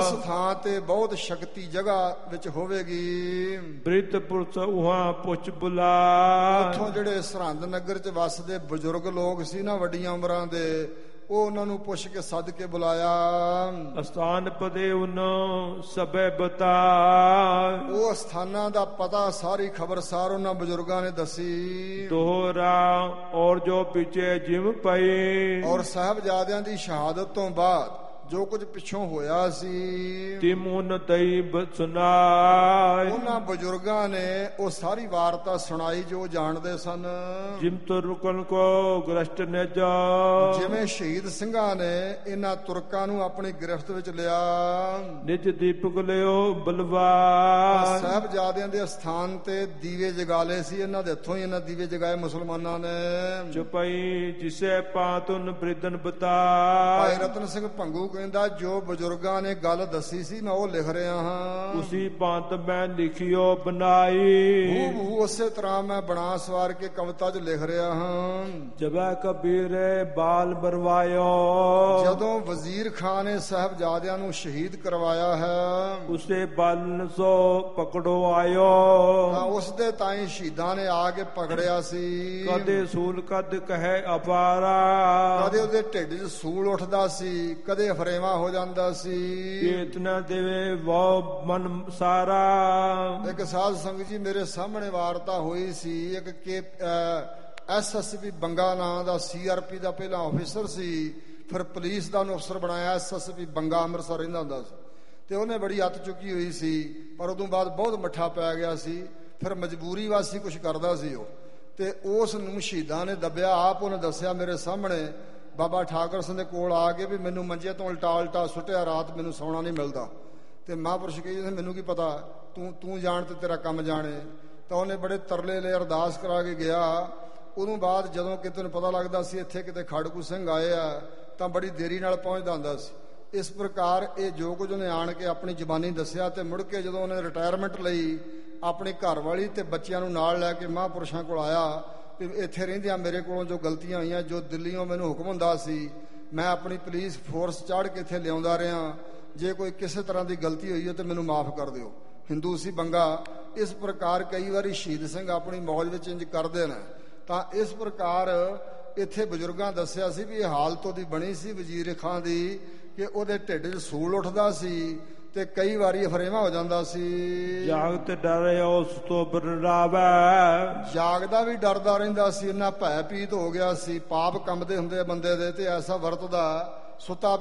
ਉਸ ਥਾਂ ਤੇ ਬਹੁਤ ਸ਼ਕਤੀ ਜਗ੍ਹਾ ਵਿੱਚ ਹੋਵੇਗੀ। ਬ੍ਰਿਤ ਪੁਰਸ਼ ਉਹਾਂ ਪੁੱਛ ਬੁਲਾਏ। ਉੱਥੋਂ ਜਿਹੜੇ ਸਰਹੰਦ ਨਗਰ ਚ ਵੱਸਦੇ ਬਜ਼ੁਰਗ ਲੋਕ ਸੀ ਨਾ ਵੱਡੀਆਂ ਉਮਰਾਂ ਦੇ, ਉਹ ਉਹਨਾਂ ਨੂੰ ਪੁੱਛ ਕੇ ਸੱਦ ਕੇ ਬੁਲਾਇਆ। ਅਸਥਾਨ ਪਦੇ ਉਨ ਸਭੇ ਬਤਾ। ਉਹ ਸਥਾਨਾਂ ਦਾ ਪਤਾ ਸਾਰੀ ਖਬਰਸਾਰ ਉਹਨਾਂ ਬਜ਼ੁਰਗਾਂ ਨੇ ਦੱਸੀ। ਦੋਹਰਾ ਔਰ ਜੋ ਪਿਛੇ ਜਿਮ ਪਈ। ਔਰ ਸਾਹਿਬਜ਼ਾਦਿਆਂ ਦੀ ਸ਼ਹਾਦਤ ਤੋਂ ਬਾਅਦ ਜੋ ਕੁਝ ਪਿੱਛੋਂ ਹੋਇਆ ਸੀ ਤਿਮੁਨ ਤਈ ਸੁਨਾਏ। ਉਹਨਾਂ ਬਜ਼ੁਰਗਾਂ ਨੇ ਉਹ ਸਾਰੀ ਵਾਰਤਾ ਸੁਣਾਈ ਜੋ ਜਾਣਦੇ ਸਨ। ਜਿਮ ਤੁਰਕਨ ਕੋ ਗ੍ਰਸਟ ਨੇ ਜਾ। ਜਿਵੇਂ ਸ਼ਹੀਦ ਸਿੰਘਾਂ ਨੇ ਇਹਨਾਂ ਤੁਰਕਾਂ ਨੂੰ ਆਪਣੀ ਗ੍ਰਿਫਤ ਵਿੱਚ ਲਿਆ। ਨਿਜ ਦੀਪਕ ਲਿਓ ਬਲਵਾ। ਸਾਹਿਬਜ਼ਾਦਿਆਂ ਦੇ ਸਥਾਨ ਤੇ ਦੀਵੇ ਜਗਾ ਲਏ ਸੀ, ਇਹਨਾਂ ਦੇ ਹੱਥੋਂ ਹੀ ਇਹਨਾਂ ਦੀਵੇ ਜਗਾਏ ਮੁਸਲਮਾਨਾਂ ਨੇ। ਚੁਪਈ ਜਿਸੇ ਪਾਤੁਨ ਬ੍ਰਿਦਨ ਬਤਾ। ਭਾਈ ਰਤਨ ਸਿੰਘ ਭੰਗੂ ਕਹਿੰਦਾ ਜੋ ਬਜ਼ੁਰਗਾਂ ਨੇ ਗੱਲ ਦੱਸੀ ਸੀ ਮੈਂ ਉਹ ਲਿਖ ਰਿਹਾ ਹਾਂ। ਉਸੀ ਪੰਤ ਮੈਂ ਲਿਖਿਓ ਬਣਾਈ। ਹੂ ਉਸੇ ਤਰ੍ਹਾਂ ਮੈਂ ਬਣਾ ਸਵਾਰ ਕੇ ਕਵਿਤਾ 'ਚ ਲਿਖ ਰਿਹਾ ਹਾਂ। ਜਬੈ ਕਬੀਰੇ ਬਾਲ ਬਰਵਾਇਓ। ਜਦੋਂ ਵਜ਼ੀਰ ਖਾਨ ਨੇ ਸਾਹਿਬਜ਼ਾਦਿਆਂ ਨੂੰ ਸ਼ਹੀਦ ਕਰਵਾਇਆ ਹੈ ਉਸੇ ਬਾਲਨ ਸੋ ਪਕੜੋ ਆਇਓ। ਤਾਂ ਉਸ ਦੇ ਤਾਈਂ ਸ਼ਹੀਦਾਂ ਨੇ ਆ ਕੇ ਪਕੜਿਆ ਸੀ। ਕਦੇ ਸੂਲ ਕਦ ਕਹੇ ਅਪਾਰਾ। ਕਦੇ ਉਹਦੇ ਢਿੱਡ 'ਚ ਸੂਲ ਉੱਠਦਾ ਸੀ, ਕਦੇ ਫਰੇਵਾ ਹੋ ਜਾਂਦਾ ਸੀ। ਇਤਨਾ ਦੇਵੇ ਵੋ ਮਨ ਸਾਰਾ। ਇੱਕ ਸਾਧ ਸੰਗਤ ਜੀ ਮੇਰੇ ਸਾਹਮਣੇ ਵਾਰਤਾ ਹੋਈ ਸੀ। ਇੱਕ SSP ਬੰਗਾ ਨਾਂ ਦਾ CRP ਦਾ ਪਹਿਲਾਂ ਆਫੀਸਰ ਸੀ, ਫਿਰ ਪੁਲਿਸ ਦਾ ਉਹਨੂੰ ਅਫਸਰ ਬਣਾਇਆ। SSP ਬੰਗਾ ਅੰਮ੍ਰਿਤਸਰ ਰਹਿੰਦਾ ਹੁੰਦਾ ਸੀ ਤੇ ਉਹਨੇ ਬੜੀ ਅੱਤ ਚੁੱਕੀ ਹੋਈ ਸੀ, ਪਰ ਉਦੋਂ ਬਾਅਦ ਬਹੁਤ ਮੱਠਾ ਪੈ ਗਿਆ ਸੀ। ਫਿਰ ਮਜਬੂਰੀ ਵਾਸੀ ਕੁਝ ਕਰਦਾ ਸੀ ਉਹ, ਤੇ ਉਸ ਨੂੰ ਸ਼ਹੀਦਾਂ ਨੇ ਦੱਬਿਆ। ਆਪ ਉਹਨੇ ਦੱਸਿਆ ਮੇਰੇ ਸਾਹਮਣੇ ਬਾਬਾ ਠਾਕਰ ਸਿੰਘ ਦੇ ਕੋਲ ਆ ਕੇ ਵੀ ਮੈਨੂੰ ਮੰਜੇ ਤੋਂ ਉਲਟਾ ਸੁੱਟਿਆ, ਰਾਤ ਮੈਨੂੰ ਸੌਣਾ ਨਹੀਂ ਮਿਲਦਾ। ਤੇ ਮਹਾਂਪੁਰਸ਼ ਕਹੀ ਮੈਨੂੰ ਕੀ ਪਤਾ, ਤੂੰ ਜਾਣ ਤੇ ਤੇਰਾ ਕੰਮ ਜਾਣੇ। ਤਾਂ ਉਹਨੇ ਬੜੇ ਤਰਲੇ ਲੈ ਅਰਦਾਸ ਕਰਾ ਕੇ ਗਿਆ। ਉਦੋਂ ਬਾਅਦ ਜਦੋਂ ਕਿਤੇ ਨੂੰ ਪਤਾ ਲੱਗਦਾ ਸੀ ਇੱਥੇ ਕਿਤੇ ਖਾੜਕੂ ਸਿੰਘ ਆਏ ਆ ਤਾਂ ਬੜੀ ਦੇਰੀ ਨਾਲ ਪਹੁੰਚਦਾ ਹੁੰਦਾ ਸੀ। ਇਸ ਪ੍ਰਕਾਰ ਇਹ ਜੋ ਕੁਝ ਉਹਨੇ ਆਣ ਕੇ ਆਪਣੀ ਜ਼ਬਾਨੀ ਦੱਸਿਆ। ਤੇ ਮੁੜ ਕੇ ਜਦੋਂ ਉਹਨੇ ਰਿਟਾਇਰਮੈਂਟ ਲਈ ਆਪਣੀ ਘਰਵਾਲੀ ਤੇ ਬੱਚਿਆਂ ਨੂੰ ਨਾਲ ਲੈ ਕੇ ਮਹਾਂਪੁਰਸ਼ਾਂ ਕੋਲ ਆਇਆ ਵੀ ਇੱਥੇ ਰਹਿੰਦਿਆਂ ਮੇਰੇ ਕੋਲੋਂ ਜੋ ਗਲਤੀਆਂ ਹੋਈਆਂ, ਜੋ ਦਿੱਲੀੋਂ ਮੈਨੂੰ ਹੁਕਮ ਹੁੰਦਾ ਸੀ, ਮੈਂ ਆਪਣੀ ਪੁਲਿਸ ਫੋਰਸ ਚਾੜ ਕੇ ਇੱਥੇ ਲਿਆਉਂਦਾ ਰਿਹਾ। ਜੇ ਕੋਈ ਕਿਸੇ ਤਰ੍ਹਾਂ ਦੀ ਗਲਤੀ ਹੋਈ ਹੈ ਤਾਂ ਮੈਨੂੰ ਮਾਫ ਕਰ ਦਿਓ। ਹਿੰਦੂ ਸੀ ਬੰਗਾ। ਇਸ ਪ੍ਰਕਾਰ ਕਈ ਵਾਰੀ ਸ਼ਹੀਦ ਸਿੰਘ ਆਪਣੀ ਮੌਜ ਵਿੱਚ ਇੰਜ ਕਰਦੇ ਨੇ। ਤਾਂ ਇਸ ਪ੍ਰਕਾਰ ਇੱਥੇ ਬਜ਼ੁਰਗਾਂ ਦੱਸਿਆ ਸੀ ਵੀ ਇਹ ਹਾਲਤ ਉਹਦੀ ਬਣੀ ਸੀ ਵਜ਼ੀਰ ਖਾਂ ਦੀ ਕਿ ਉਹਦੇ ਢਿੱਡ 'ਚ ਸੂਲ ਉੱਠਦਾ ਸੀ ਤੇ ਕਈ ਵਾਰੀ ਫਰੇਵਾ ਹੋ ਜਾਂਦਾ ਸੀ। ਜਾਗਤ ਡਰੇ ਉਸ ਤੋਂ ਬਰਨਾਵੇ। ਜਾਗਦਾ ਵੀ ਡਰਦਾ ਰਹਿੰਦਾ ਸੀ, ਇੰਨਾ ਭੈ ਭੀਤ ਹੋ ਗਿਆ ਸੀ। ਪਾਪ ਕੰਮਦੇ ਹੁੰਦੇ ਬੰਦੇ ਦੇ ਤੇ ਐਸਾ ਵਰਤਦਾ ਸੁੱਤਾ